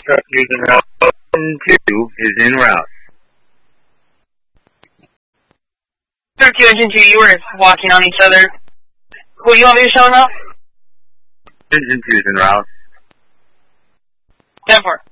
Truck News en route. 2 is en route. 32 Engine 2, you were walking on each other. Who you want me to show now? Engine 2 is en route. 10-4.